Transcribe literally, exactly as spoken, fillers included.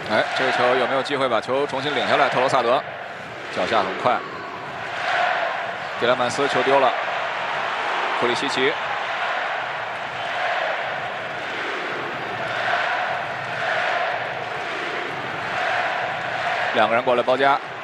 哎，这个球有没有机会把球重新领下来？特罗萨德脚下很快，蒂勒曼斯球丢了，库里西奇。 两个人过来包夹，